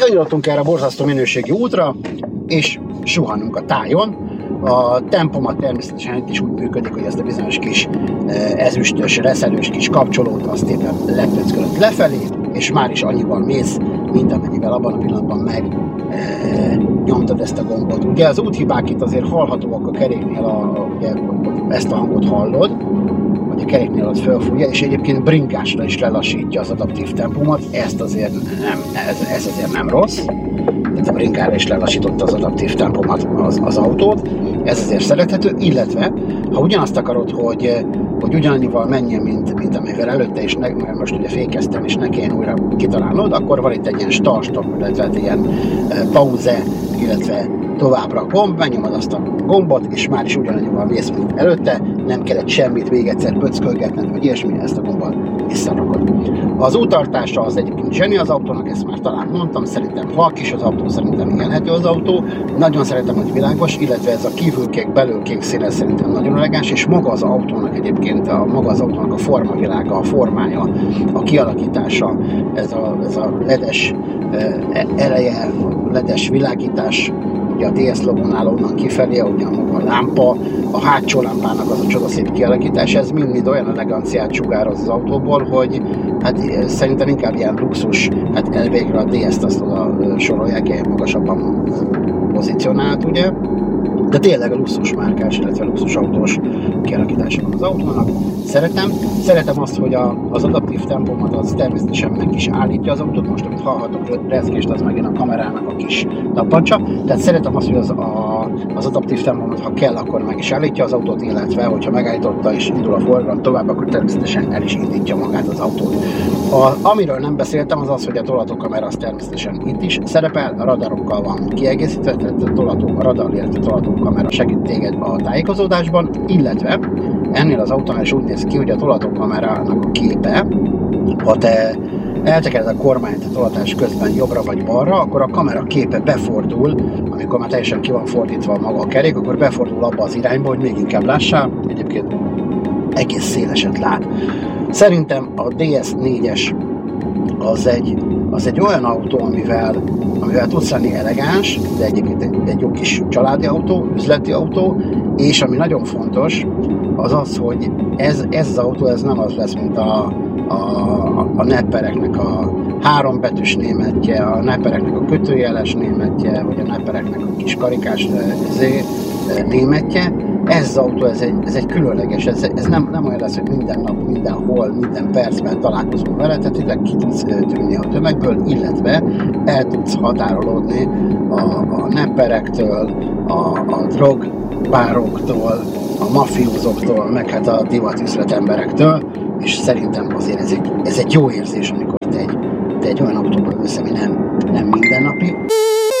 Kanyarodtunk erre a borzasztó minőségi útra, és suhanunk a tájon. A tempomat természetesen itt is úgy működik, hogy ezt a bizonyos kis ezüstös, reszelős kis kapcsolót azt éppen lepöckölött lefelé, és már is annyival mész, mint amennyivel abban a pillanatban meg nyomtad ezt a gombot. Ugye az úthibák itt azért hallhatóak a keréknél, ugye ezt a hangot hallod, hogy a keréknél az fölfújja, és egyébként bringásra is lelassítja az adaptív tempómat, ez azért nem rossz. Tehát a bringára is lelassította az adaptív tempomat az autót, ez azért szerethető, illetve ha ugyanazt akarod, hogy ugyanannyival menjen, mint amivel előtte is, mert most ugye fékeztem, és ne kelljen újra kitalálnod, akkor van itt egy ilyen start-stop, illetve egy ilyen pauze, illetve továbbra gomb, megnyomod azt a gombot, és már is ugyanannyival mész, mint előtte, nem kellett semmit még egyszer pöckölgetned, vagy ilyesmi, ezt a gombot visszarakod. Az úttartása az egyébként zseni az autónak, ezt már talán mondtam, szerintem halk is az autó, szerintem élhető az autó, nagyon szeretem, hogy világos, illetve ez a kívülkék, belülkék színe szerintem nagyon elegáns, és maga az autónak egyébként, maga az autónak a formavilága, a formája, a kialakítása, ez a ledes eleje, ledes világítás, ugye a DS logónál onnan kifelé, ugye maga a lámpa, a hátsó lámpának az a csodaszép kialakítás, ez mind olyan eleganciát sugároz az autóból, hogy hát szerintem inkább ilyen luxus, hát elvégre a DS-t azt oda sorolják, ilyen magasabban pozícionált, ugye? De tényleg a luxus márkás, illetve luxus autós kialakítása van az autónak. Szeretem azt, hogy az adaptív tempomat az természetesen meg is állítja az autót. Most, amit hallhatok rezgést, az megint a kamerának a kis tappancsa. Tehát szeretem azt, hogy az adaptív tempomat, ha kell, akkor meg is állítja az autót, illetve, hogyha megállította és indul a forgalom tovább, akkor természetesen el is indítja magát az autót. Amiről nem beszéltem, az, hogy a tolatókamera az természetesen itt is szerepel, a radarokkal van kiegészítve, tehát a radar, illetve tolatókamera segít téged a tájékozódásban, illetve ennél az autónál is úgy néz ki, hogy a tolatókamerának a képe, ha te eltekered a kormányt a tolatás közben jobbra vagy balra, akkor a kamera képe befordul, amikor már teljesen ki van fordítva maga a kerék, akkor befordul abba az irányba, hogy még inkább lássál, egyébként egész széleset lát. Szerintem a DS4-es az egy olyan autó, amivel tudsz lenni elegáns, de egyébként egy jó kis családi autó, üzleti autó, és ami nagyon fontos, az, hogy ez az autó, ez nem az lesz, mint a neppereknek a hárombetűs németje, a neppereknek a kötőjeles németje, vagy a neppereknek a kis karikás németje. Ez az autó, ez egy különleges, ez nem olyan lesz, hogy minden nap, mindenhol, minden percben találkozunk vele, tehát tényleg ki tudsz tűnni a tömegből, illetve el tudsz határolódni a nepperektől, a drogbároktól, a mafiózoktól, meg hát a divatüzlet emberektől, és szerintem azért ez egy jó érzés, amikor te egy olyan autóból ülsz, ami nem mindennapi.